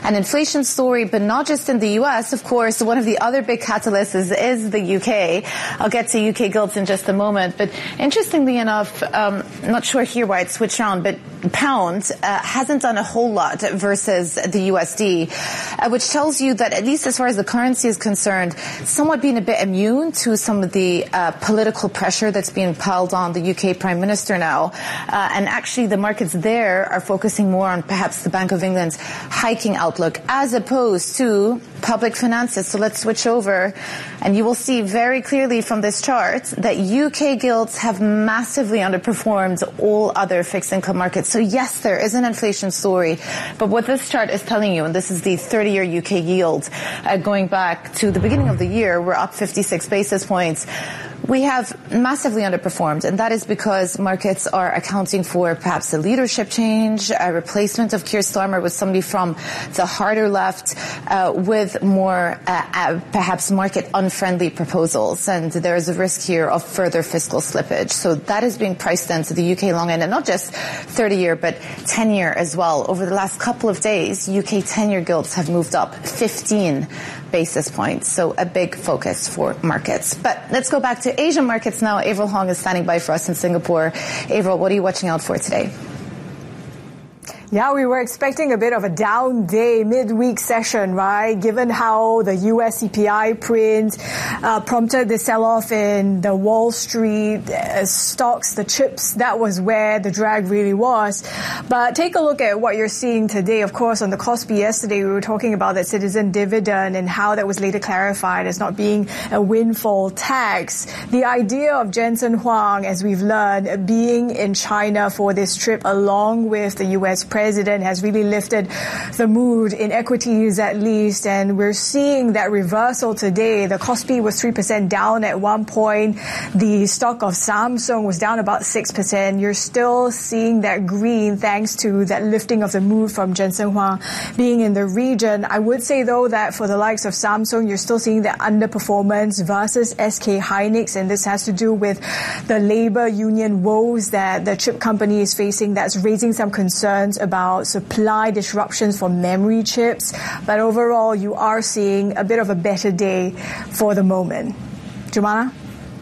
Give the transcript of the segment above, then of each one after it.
an inflation story, but not just in the U.S. Of course, one of the other big catalysts is the U.K. I'll get to UK gilts in just a moment. But interestingly enough, not sure here why it switched around, but pound hasn't done a whole lot versus the USD, which tells you that at least as far as the currency is concerned, somewhat being a bit immune to some of the political pressure that's being piled on the UK Prime Minister now. And actually the markets there are focusing more on perhaps the Bank of England's hiking outlook as opposed to public finances. So let's switch over, and you will see very clearly from this chart that UK gilts have massively underperformed all other fixed income markets. So yes, there is an inflation story, but what this chart is telling you, and this is the 30-year UK yield going back to the beginning of the year, we're up 56 basis points. We have massively underperformed, and that is because markets are accounting for perhaps a leadership change, a replacement of Keir Starmer with somebody from the harder left with more perhaps market unfriendly proposals, and there is a risk here of further fiscal slippage. So that is being priced into the UK long end, and not just 30-year but 10-year as well. Over the last couple of days, UK 10-year gilts have moved up 15 basis points, so a big focus for markets. But let's go back to Asian markets now. Avril Hong is standing by for us in Singapore. Avril, what are you watching out for today? Yeah, we were expecting a bit of a down day, midweek session, right? Given how the US CPI print prompted the sell-off in the Wall Street stocks, the chips, that was where the drag really was. But take a look at what you're seeing today. Of course, on the Kospi yesterday, we were talking about that citizen dividend and how that was later clarified as not being a windfall tax. The idea of Jensen Huang, as we've learned, being in China for this trip along with the US president has really lifted the mood in equities at least, and we're seeing that reversal today. The Kospi was 3% down at one point. The stock of Samsung was down about 6%. You're still seeing that green thanks to that lifting of the mood from Jensen Huang being in the region. I would say though that for the likes of Samsung, you're still seeing that underperformance versus SK Hynix, and this has to do with the labor union woes that the chip company is facing that's raising some concerns about supply disruptions for memory chips. But overall, you are seeing a bit of a better day for the moment. Jumana?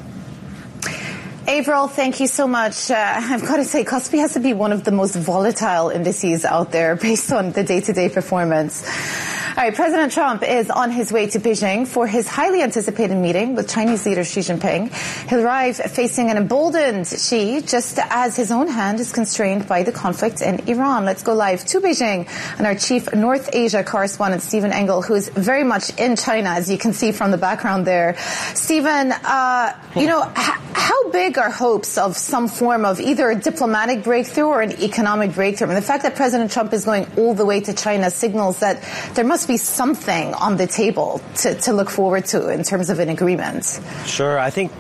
Avril, thank you so much. I've got to say, Kospi has to be one of the most volatile indices out there based on the day-to-day performance. All right, President Trump is on his way to Beijing for his highly anticipated meeting with Chinese leader Xi Jinping. He'll arrive facing an emboldened Xi, just as his own hand is constrained by the conflict in Iran. Let's go live to Beijing and our chief North Asia correspondent, Stephen Engel, who is very much in China, as you can see from the background there. Stephen, how big are hopes of some form of either a diplomatic breakthrough or an economic breakthrough? And the fact that President Trump is going all the way to China signals that there must be something on the table to look forward to in terms of an agreement. Sure. I think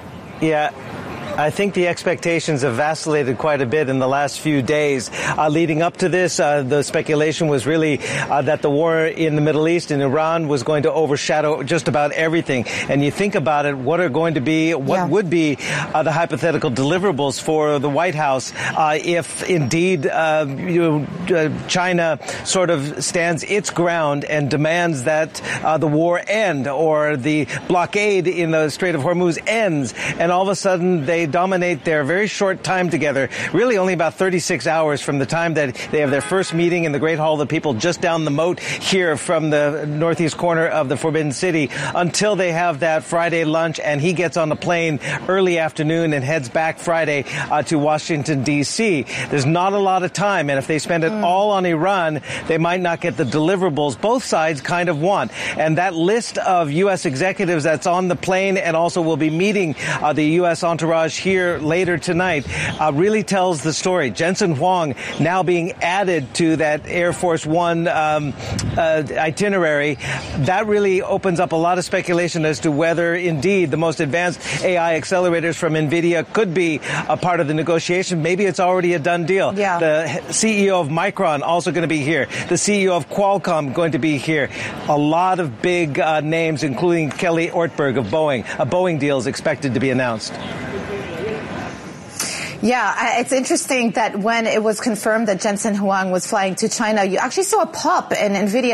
the expectations have vacillated quite a bit in the last few days. Leading up to this, the speculation was really that the war in the Middle East and Iran was going to overshadow just about everything. And you think about it, what would be the hypothetical deliverables for the White House if indeed China sort of stands its ground and demands that the war end or the blockade in the Strait of Hormuz ends, and all of a sudden they dominate their very short time together, really only about 36 hours from the time that they have their first meeting in the Great Hall of the People just down the moat here from the northeast corner of the Forbidden City until they have that Friday lunch, and he gets on the plane early afternoon and heads back Friday to Washington, D.C. There's not a lot of time, and if they spend it all on Iran, they might not get the deliverables both sides kind of want. And that list of U.S. executives that's on the plane and also will be meeting the U.S. entourage here later tonight really tells the story. Jensen Huang now being added to that Air Force One itinerary, that really opens up a lot of speculation as to whether indeed the most advanced AI accelerators from NVIDIA could be a part of the negotiation. Maybe it's already a done deal. Yeah. The CEO of Micron also going to be here. The CEO of Qualcomm going to be here. A lot of big names, including Kelly Ortberg of Boeing. A Boeing deal is expected to be announced. Yeah, it's interesting that when it was confirmed that Jensen Huang was flying to China, you actually saw a pop in NVIDIA